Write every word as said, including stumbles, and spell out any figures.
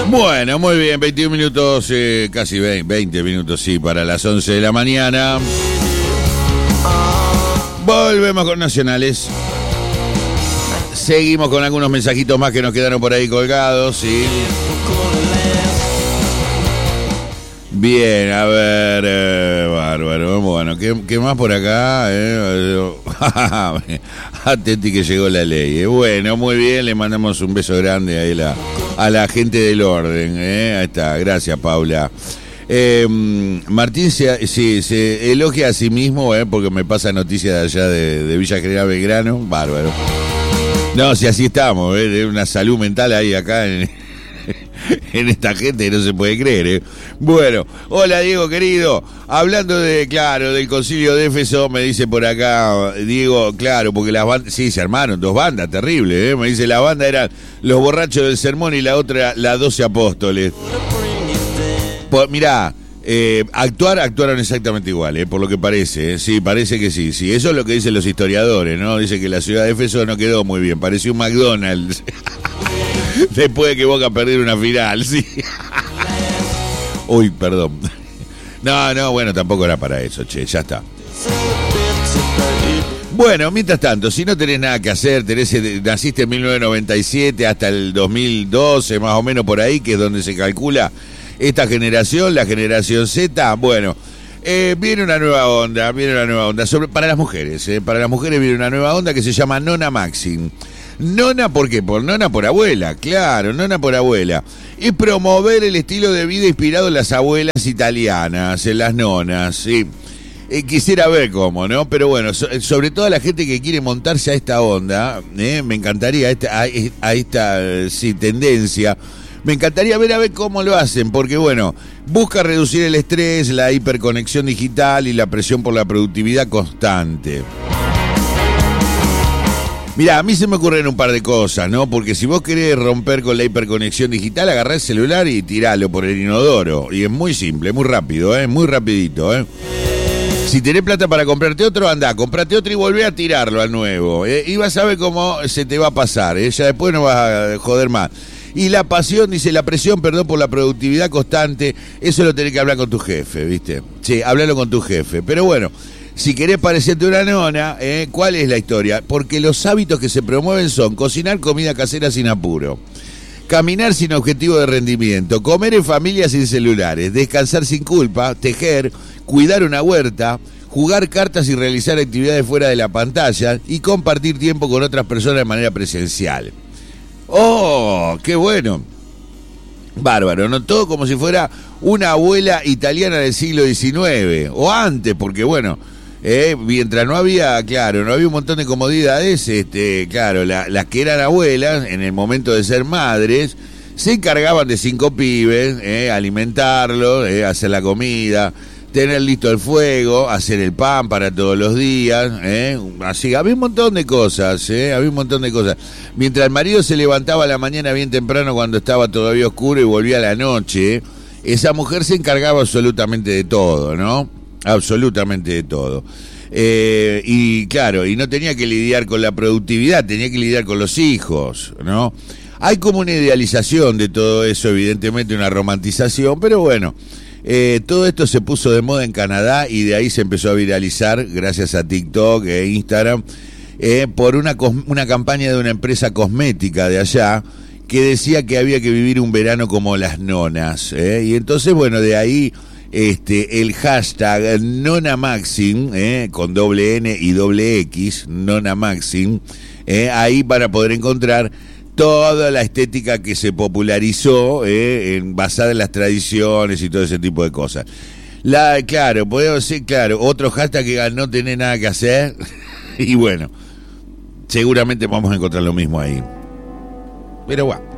Bueno, muy bien, veintiún minutos, eh, casi veinte, veinte minutos, sí, para las once de la mañana. Volvemos con Nacionales. Seguimos con algunos mensajitos más que nos quedaron por ahí colgados, sí. Bien, a ver, eh, bárbaro. Bueno, ¿qué, qué más por acá? Eh? Atenti que llegó la ley. Eh. Bueno, muy bien, le mandamos un beso grande ahí la, a la gente del orden. Eh. Ahí está, gracias, Paula. Eh, Martín se, sí, se elogia a sí mismo, eh, porque me pasa noticias de allá de, de Villa General Belgrano. Bárbaro. No, si así estamos, eh, de una salud mental ahí acá en... en esta gente no se puede creer, ¿eh? Bueno, hola Diego querido, hablando de, claro, del concilio de Éfeso, me dice por acá, Diego, claro, porque las bandas, sí, se armaron dos bandas terribles, ¿eh? Me dice, la banda eran los borrachos del sermón y la otra, las doce apóstoles. Pues, mirá, eh, actuar, actuaron exactamente igual, ¿eh? Por lo que parece, ¿eh? Sí, parece que sí, sí, eso es lo que dicen los historiadores, ¿no? Dice que la ciudad de Éfeso no quedó muy bien, pareció un McDonald's. Después de que Boca perdiera una final, sí. Uy, perdón. No, no, bueno, tampoco era para eso, che, ya está. Bueno, mientras tanto, si no tenés nada que hacer, tenés, naciste en mil novecientos noventa y siete hasta el dos mil doce, más o menos por ahí, que es donde se calcula esta generación, la generación Z, bueno, eh, viene una nueva onda, viene una nueva onda, sobre, para las mujeres, eh, para las mujeres viene una nueva onda que se llama Nona Maxim. Nona, ¿por qué? Por nona por abuela, claro, nona por abuela. Y promover el estilo de vida inspirado en las abuelas italianas, en las nonas, sí. Eh, quisiera ver cómo, ¿no? Pero bueno, so, sobre todo a la gente que quiere montarse a esta onda, ¿eh? Me encantaría, a esta, a, a esta sí, tendencia, me encantaría ver a ver cómo lo hacen, porque bueno, busca reducir el estrés, la hiperconexión digital y la presión por la productividad constante. Mirá, a mí se me ocurren un par de cosas, ¿no? Porque si vos querés romper con la hiperconexión digital, agarrá el celular y tiralo por el inodoro. Y es muy simple, muy rápido, ¿eh? Muy rapidito, ¿eh? Si tenés plata para comprarte otro, andá, comprate otro y volvé a tirarlo al nuevo, ¿eh? Y vas a ver cómo se te va a pasar, ¿eh? Ya después no vas a joder más. Y la pasión, dice, la presión, perdón, por la productividad constante, eso lo tenés que hablar con tu jefe, ¿viste? Sí, hablalo con tu jefe. Pero bueno... Si querés parecerte una nona, ¿eh? ¿Cuál es la historia? Porque los hábitos que se promueven son cocinar comida casera sin apuro, caminar sin objetivo de rendimiento, comer en familia sin celulares, descansar sin culpa, tejer, cuidar una huerta, jugar cartas y realizar actividades fuera de la pantalla y compartir tiempo con otras personas de manera presencial. ¡Oh, qué bueno! Bárbaro, ¿no? Todo como si fuera una abuela italiana del siglo diecinueve, o antes, porque bueno... Eh, mientras no había, claro, no había un montón de comodidades, este, claro, la, las que eran abuelas, en el momento de ser madres, se encargaban de cinco pibes, eh, alimentarlos, eh, hacer la comida, tener listo el fuego, hacer el pan para todos los días, eh, así, había un montón de cosas, eh, había un montón de cosas. Mientras el marido se levantaba a la mañana bien temprano cuando estaba todavía oscuro y volvía a la noche, esa mujer se encargaba absolutamente de todo, ¿no? Absolutamente de todo. Eh, y claro, y no tenía que lidiar con la productividad, tenía que lidiar con los hijos, ¿no? Hay como una idealización de todo eso, evidentemente una romantización, pero bueno, eh, todo esto se puso de moda en Canadá y de ahí se empezó a viralizar, gracias a TikTok e Instagram, eh, por una, una campaña de una empresa cosmética de allá, que decía que había que vivir un verano como las nonas, ¿eh? Y entonces, bueno, de ahí... Este, el hashtag Nona Maxim, eh, con doble N y doble X, Nona Maxim, eh, ahí para poder encontrar toda la estética que se popularizó, eh, en, basada en las tradiciones y todo ese tipo de cosas. La, claro, podemos decir, claro, otro hashtag que no tenés nada que hacer, y bueno, seguramente vamos a encontrar lo mismo ahí. Pero bueno.